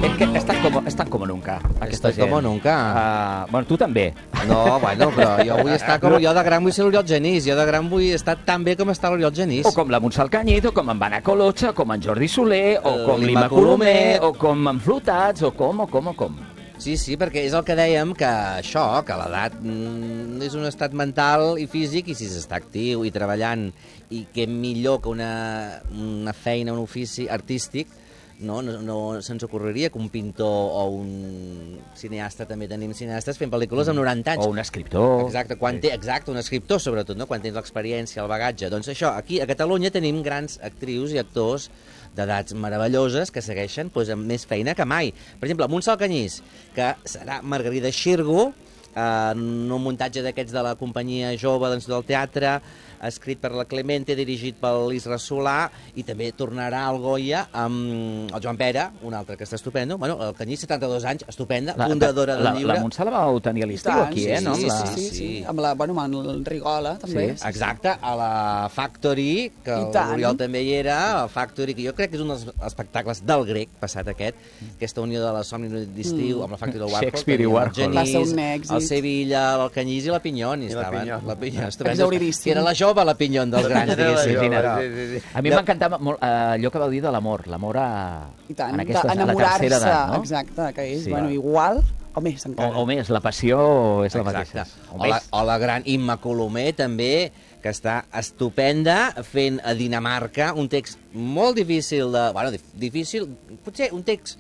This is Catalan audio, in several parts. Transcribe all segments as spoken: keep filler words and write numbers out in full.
Es que estan com, estan com nunca, aquesta Estoy gent. como nunca. Uh, bueno, tu també. No, bueno, però jo vull estar com... Jo de gran vull ser l'Oriol Genís. Jo de gran vull estar tan bé com està l'Oriol Genís. O com la Montse Alcañiz, o com en Vana Colotxa, com en Jordi Soler, o com L'Ima l'Ima Colomer, Colomer, o com en Flotats, o com, o com, o com. Sí, sí, perquè és el que dèiem, que això, que l'edat mm, és un estat mental i físic, i si s'està actiu i treballant, i que millor que una, una feina, un ofici artístic, no, no, no se'ns ocorreria que un pintor o un cineasta, també tenim cineastes fent pel·lícules amb noranta anys. O un escriptor. Exacte, quan té, exacte, un escriptor, sobretot, no? Quan tens l'experiència, el bagatge. Doncs això, aquí a Catalunya tenim grans actrius i actors d'edats meravelloses que segueixen doncs, amb més feina que mai. Per exemple, Montse Alcañiz, que serà Margarida Xirgo, en un muntatge d'aquests de la companyia jove doncs, del teatre, escrit per la Clemente, dirigit per l'Isra Solà, i també tornarà al Goya amb el Joan Pera, un altre que està estupendo. Bueno, el Canyís, setanta-dos anys, estupenda, La, fundadora del la, llibre. La Montse la vau tenir a l'estiu aquí, sí, eh? No? sí, Amb la... sí, Sí, sí, amb la, bueno, amb el Rigola, també. Sí, Exacte, a la Factory, que I tant. l'Oriol també hi era, a Factory, que jo crec que és un dels espectacles del grec, passat aquest, aquesta unió de la Somni d'estiu mm. amb la Factory del Warhol. Shakespeare i Warhol. Va ser un èxit. El Sevilla, el Canyís i la Pinyón. I la estaven, Pinyón. La Pinyón, estupendo. Exhauridíssim. Que era la jove, la Pinyón dels grans, diguéssim. Imagina't. Sí, sí, sí. A mi m'encantava molt eh, allò que vau dir de l'amor, l'amor a... I tant, en aquesta, a la enamorar-se, tercera edat, no? exacte, que és, Sí. bueno, igual o més O, encara. o més, la passió és la Exacte. mateixa. O la, o la gran Imma Colomer, també, que està estupenda, fent a Dinamarca un text molt difícil de... Bueno, dif- difícil, potser un text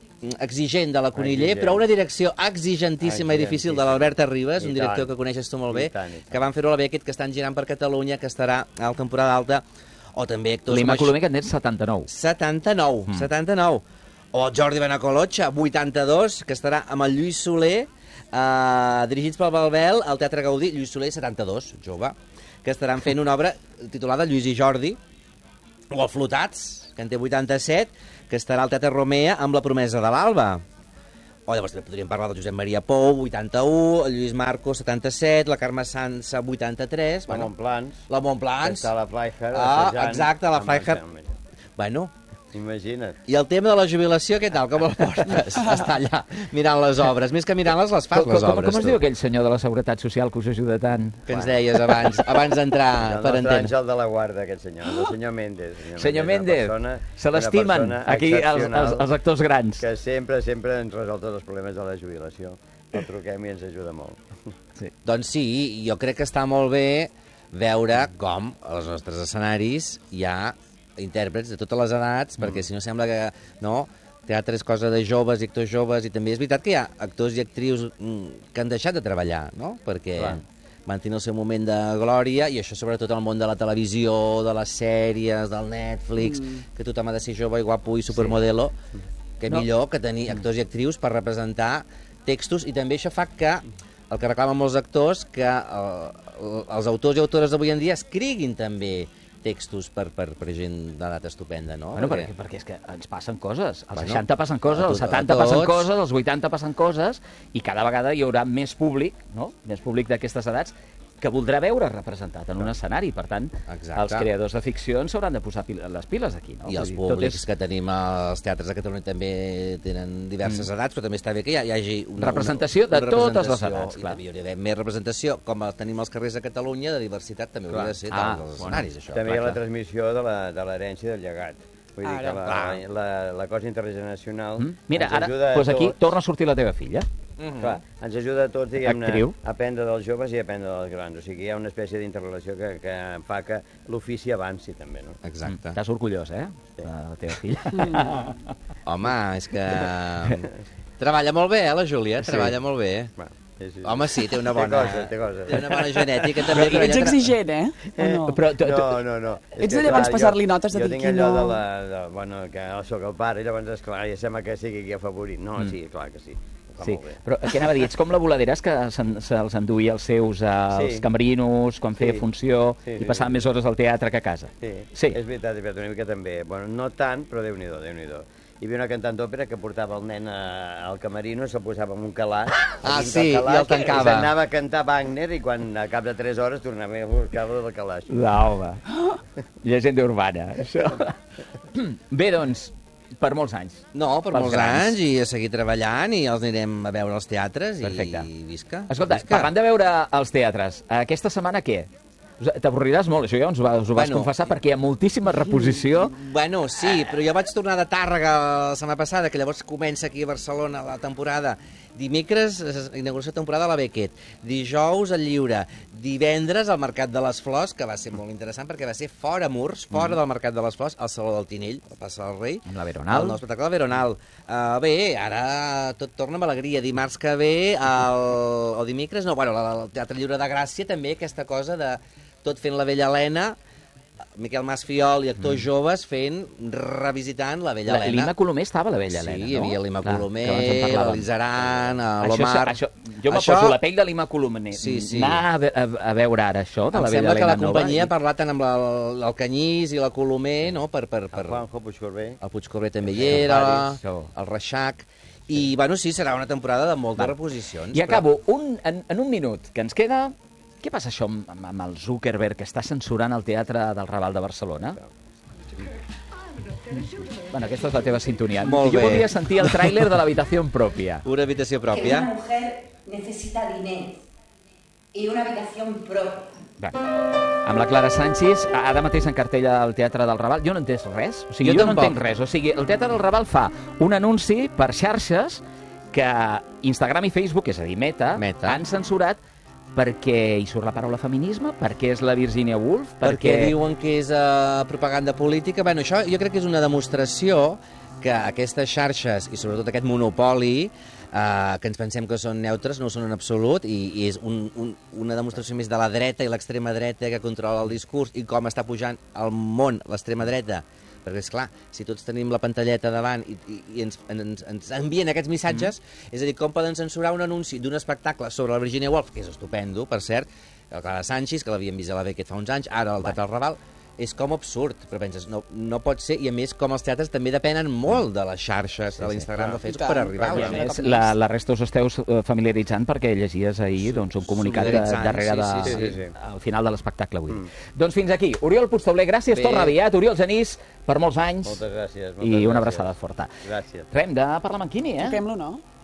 exigent de la Coniller, Exigent. però una direcció exigentíssima i difícil de l'Alberta Ribes, I un director tant. que coneixes tu molt bé, I tant, i tant. que van fer-ho a la Beckett, que estan girant per Catalunya, que estarà a la temporada alta, o també actors... L'Ima com Colomer, que en té setanta-nou. setanta-nou, mm. setanta-nou. O el Jordi Benacolotxa, vuitanta-dos, que estarà amb el Lluís Soler, eh, dirigits pel Balbel, al Teatre Gaudí. Lluís Soler, setanta-dos, jove, que estaran fent una obra titulada Lluís i Jordi, o el Flotats, que en té vuitanta-set, que estarà al Teatre Romea amb La promesa de l'Alba. O llavors també podríem parlar del Josep Maria Pou, vuitanta-u, el Lluís Marco, setanta-set, la Carme Sansa, vuitanta-tres... La Montplans. La Montplans. Està la Freiherr Ah, assajant exacte, la amb el Freiherr. Sam. Bueno, Imagina't. i el tema de la jubilació, què tal? Com el portes? Està allà mirant les obres. Més que mirant-les, les fas, Com, les com, obres. com es tu. diu aquell senyor de la Seguretat Social que us ajuda tant? Que ens deies abans, abans d'entrar El per nostre entendre. àngel de la guarda, aquest senyor, el senyor Méndez. Senyor una Méndez, persona- se una l'estimen persona aquí els, els, excepcional els actors grans. Que sempre, sempre ens resol tots els problemes de la jubilació. El truquem i ens ajuda molt. Sí. Doncs sí, jo crec que està molt bé veure com als nostres escenaris hi ha intèrprets de totes les edats, perquè si no sembla que... No? Teatre és cosa de joves i actors joves, i també és veritat que hi ha actors i actrius mm, que han deixat de treballar, no? Perquè Clar. van tenir el seu moment de glòria, i això sobretot al món de la televisió, de les sèries, del Netflix, mm. que tothom ha de ser jove i guapo i supermodelo, sí. que No. millor que tenir actors i actrius per representar textos, i també això fa que el que reclamen molts actors, que eh, els autors i autores d'avui en dia escriguin també textos per, per, per gent d'edat estupenda, no? Bueno, perquè, perquè és que ens passen coses. Als Bueno, seixanta passen coses, a als tot- a setanta passen tots. coses, als vuitanta passen coses, i cada vegada hi haurà més públic, no? Més públic d'aquestes edats, que voldrà veure representat en un escenari. Per tant, Exacte. els creadors de ficció s'hauran de posar pil- les piles aquí, no? I els Vull dir, tot públics és- que tenim als teatres de Catalunya també tenen diverses edats, però també està bé que hi, ha- hi hagi una Representació una, de una totes les representació, edats, i clar. també hi hauria d'haver més representació, com tenim als carrers de Catalunya, de diversitat també hauria Clar. de ser Ah, dels bueno. escenaris, això. També hi ha clar, la transmissió de la- de l'herència del llegat. Vull dir Ara. que la, Clar. la, la cosa intergeneracional Mm? Mira, ens ara, ajuda a doncs aquí tots. torna a sortir la teva filla. Mhm. Clar, ens ajuda a tots, diguem-ne, Actriu. a aprendre dels joves i a aprendre dels grans. O sigui, hi ha una espècie d'interrelació que, que fa que l'ofici avanci, també, no? Exacte. Estàs orgullós, eh? Sí. De la teva filla. Home, és que... Treballa molt bé, eh, la Júlia? Sí. Treballa molt bé. Va, sí, sí. Home, sí, té una Té bona... coses, té coses. Té una bona genètica, també. Ets treballa- exigent, eh? O no? Però tu- tu- No, no, no. És Ets que, de llavors clar, passar-li jo- notes de jo dir tinc qui allò no- de la... De, bueno, que sóc el pare, i llavors, esclar, ja sembla que sigui qui ha favorit. No, Mm. sí, clar que sí. Ho fa Sí, molt bé. però què anava a dir? Ets com la Voladeres que se'n- se'ls enduia els seus als Sí. camerinos quan feia Sí. funció Sí, i sí, passava sí. més hores al teatre que a casa. Sí, Sí. és veritat, és veritat, una mica també. Bueno, no tant, però Déu-n'hi-do, Déu-n'hi-do. Hi havia una cantant d'òpera que portava el nen a, al camerino i se'l posava amb un calaix. Ah, dins sí, del calaix, i el tancava. I s'anava a cantar Wagner i quan a cap de tres hores tornava a buscar-lo del calaix. Va, home. Llegenda urbana, això. Bé, doncs, per molts anys. No, per Pels molts grans. anys, i a seguir treballant, i els anirem a veure als teatres, Perfecte. i visca. Escolta, visca. parlant de veure els teatres, aquesta setmana què? T'avorriràs molt, això ja ens ho, vas, ho vas Bueno, confessar, perquè hi ha moltíssima reposició. Bueno, sí, però jo vaig tornar de Tàrrega la setmana passada, que llavors comença aquí a Barcelona la temporada. Dimecres, inauguració de temporada a la Beckett. Dijous, al Lliure. Divendres, al Mercat de les Flors, que va ser molt interessant, perquè va ser fora murs, fora mm. del Mercat de les Flors, al Saló del Tinell, al Plaça del Rei. Amb la Veronal. El nou espectacle de Veronal. Uh, bé, ara tot torna amb alegria. Dimarts que ve, el, o dimecres, no, bueno, el Teatre Lliure de Gràcia, també, aquesta cosa de tot fent la vella Helena, Miquel Masfiol i actors mm. joves fent, revisitant la vella La, Helena. L'Ima Colomer estava a la vella sí, Helena, no? Sí, hi havia l'Ima Colomer, l'Elisaran, l'Omar... Això, jo me poso la pell de l'Ima Colomer. Sí, sí. Anar a, a, a veure ara això, de em la vella Helena Em sembla que la nova, companyia i... ha parlat tant amb la, el Canyís i la Colomer, no?, per... per, per... El Juanjo Puigcorbé. El Puigcorbé també hi era, el Reixac... I, bueno, sí, serà una temporada de moltes reposicions. I acabo, un, en, en un minut, que ens queda... Què passa això amb, amb el Zuckerberg, que està censurant el Teatre del Raval de Barcelona? Bueno, aquesta és la teva sintonia. Molt jo bé. voldria sentir el tràiler de l'habitació pròpia. Una habitació Que pròpia. una mujer necesita dinero y una habitación propia. Bé, amb la Clara Sánchez, ara mateix en cartella al Teatre del Raval, jo no he entès res. O sigui, Jo jo, no tampoc. entenc res. O sigui, el Teatre del Raval fa un anunci per xarxes que Instagram i Facebook, és a dir, Meta, Meta. han censurat perquè hi surt la paraula feminisme, perquè és la Virginia Woolf, Perquè diuen que és uh, propaganda política. Bueno, això jo crec que és una demostració que aquestes xarxes, i sobretot aquest monopoli, uh, que ens pensem que són neutres, no ho són en absolut, i, i és un, un, una demostració més de la dreta i l'extrema dreta que controla el discurs i com està pujant al món l'extrema dreta. Perquè, és clar, si tots tenim la pantalleta davant i, i, i ens, ens, ens envien aquests missatges, mm. és a dir, com poden censurar un anunci d'un espectacle sobre la Virginia Woolf, que és estupendo, per cert, el Clara Sánchez, que l'havíem vist a la Beckett fa uns anys, ara al Teatre del Raval, és com absurd, però penses, no, no pot ser, i a més com els teatres també depenen molt de les xarxes, sí, de l'Instagram, del Facebook, per arribar. I a més, la, la resta us esteu familiaritzant perquè llegies ahir doncs, un comunicat de, darrere de, sí, sí, sí, sí. al final de l'espectacle avui. Mm. Doncs fins aquí. Oriol Puigtauler, gràcies, Bé. torna aviat. Oriol Genís, per molts anys. Moltes gràcies. Moltes I una gràcies. abraçada forta. Gràcies. Rem de parlar amb en Quini, eh? Toquem-lo, no?